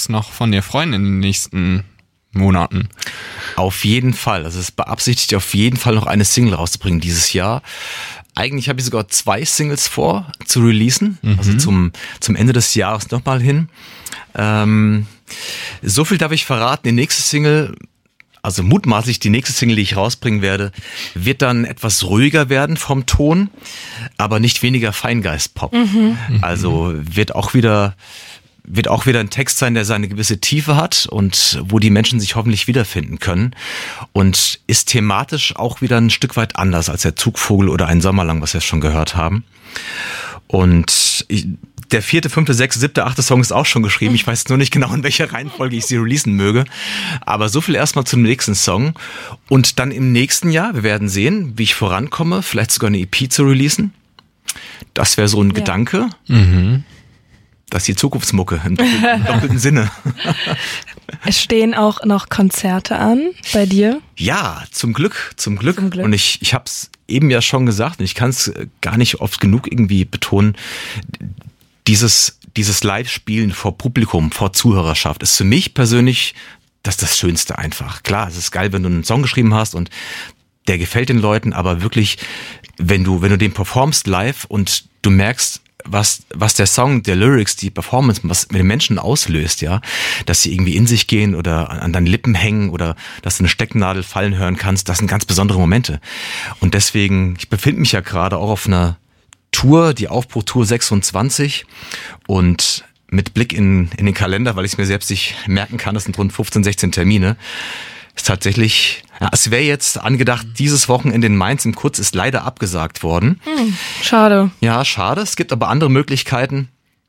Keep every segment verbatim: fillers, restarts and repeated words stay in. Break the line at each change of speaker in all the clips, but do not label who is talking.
jetzt noch von dir freuen in den nächsten Monaten?
Auf jeden Fall. Also es ist beabsichtigt, auf jeden Fall noch eine Single rauszubringen dieses Jahr. Eigentlich habe ich sogar zwei Singles vor zu releasen, mhm. also zum zum Ende des Jahres nochmal hin. Ähm, so viel darf ich verraten. Die nächste Single, also mutmaßlich die nächste Single, die ich rausbringen werde, wird dann etwas ruhiger werden vom Ton, aber nicht weniger Feingeist-Pop. Mhm. Also wird auch wieder wird auch wieder ein Text sein, der seine gewisse Tiefe hat und wo die Menschen sich hoffentlich wiederfinden können und ist thematisch auch wieder ein Stück weit anders als der Zugvogel oder Ein Sommer lang, was wir schon gehört haben. Und ich, der vierte, fünfte, sechste, siebte, achte Song ist auch schon geschrieben. Ich weiß nur nicht genau, in welcher Reihenfolge ich sie releasen möge. Aber so viel erstmal zum nächsten Song. Und dann im nächsten Jahr, wir werden sehen, wie ich vorankomme, vielleicht sogar eine E P zu releasen. Das wäre so ein ja. Gedanke. Mhm. Das ist die Zukunftsmucke im doppelten, doppelten Sinne.
Es stehen auch noch Konzerte an bei dir?
Ja, zum Glück, zum Glück.
Zum Glück.
Und ich, ich habe es eben ja schon gesagt und ich kann es gar nicht oft genug irgendwie betonen. Dieses, dieses Live-Spielen vor Publikum, vor Zuhörerschaft ist für mich persönlich das das Schönste einfach. Klar, es ist geil, wenn du einen Song geschrieben hast und der gefällt den Leuten, aber wirklich, wenn du, wenn du den performst live und du merkst, was, was der Song, der Lyrics, die Performance, was mit den Menschen auslöst, ja, dass sie irgendwie in sich gehen oder an deinen Lippen hängen oder dass du eine Stecknadel fallen hören kannst, das sind ganz besondere Momente. Und deswegen, ich befinde mich ja gerade auch auf einer Tour, die Aufbruchtour sechsundzwanzig und mit Blick in, in den Kalender, weil ich es mir selbst nicht merken kann, das sind rund fünfzehn, sechzehn Termine, ist tatsächlich, ja, es wäre jetzt angedacht, dieses Wochenende in Mainz im Kurz ist leider abgesagt worden.
Hm, schade.
Ja, schade. Es gibt aber andere Möglichkeiten.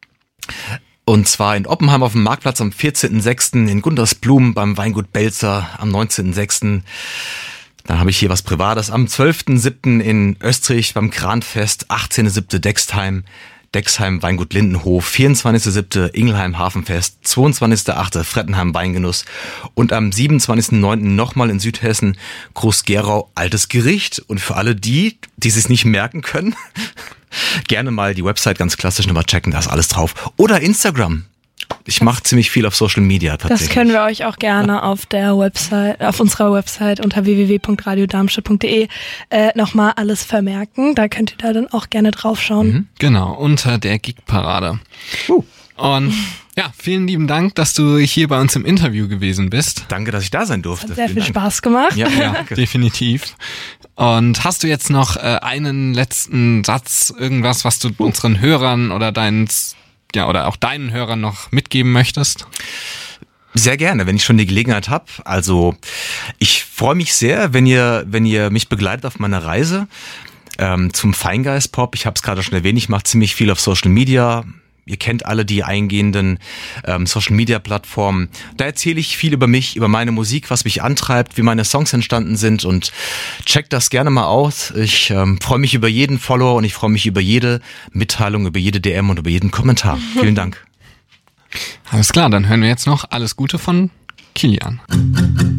Und zwar in Oppenheim auf dem Marktplatz am vierzehnten sechsten in Gundersblum beim Weingut Belzer am neunzehnten sechsten Dann habe ich hier was Privates. Am zwölften siebten in Österreich beim Kranfest, achtzehnten siebten Dextheim. Dexheim, Weingut Lindenhof, vierundzwanzigsten siebten Ingelheim Hafenfest, zweiundzwanzigsten achten Frettenheim Weingenuss und am siebenundzwanzigsten neunten nochmal in Südhessen Groß-Gerau Altes Gericht. Und für alle die, die es nicht merken können, gerne mal die Website ganz klassisch nochmal checken, da ist alles drauf. Oder Instagram. Ich mache ziemlich viel auf Social Media tatsächlich.
Das können wir euch auch gerne auf der Website, auf unserer Website unter w w w punkt radio darmstadt punkt d e äh, nochmal alles vermerken. Da könnt ihr da dann auch gerne drauf schauen.
Mhm. Genau, unter der Gigparade. Uh. Und ja, vielen lieben Dank, dass du hier bei uns im Interview gewesen bist.
Danke, dass ich da sein durfte.
Hat sehr
vielen
viel
Dank.
Spaß gemacht.
Ja, ja definitiv. Und hast du jetzt noch äh, einen letzten Satz, irgendwas, was du unseren Hörern oder deinen ja, oder auch deinen Hörern noch mitgeben möchtest?
Sehr gerne, wenn ich schon die Gelegenheit habe. Also ich freue mich sehr, wenn ihr, wenn ihr mich begleitet auf meiner Reise ähm, zum Feingeist-Pop. Ich habe es gerade schon erwähnt, ich mache ziemlich viel auf Social Media. Ihr kennt alle die eingehenden ähm, Social-Media-Plattformen. Da erzähle ich viel über mich, über meine Musik, was mich antreibt, wie meine Songs entstanden sind und checkt das gerne mal aus. Ich ähm, freue mich über jeden Follower und ich freue mich über jede Mitteilung, über jede D M und über jeden Kommentar. Vielen Dank.
Alles klar, dann hören wir jetzt noch Alles Gute von Kilian.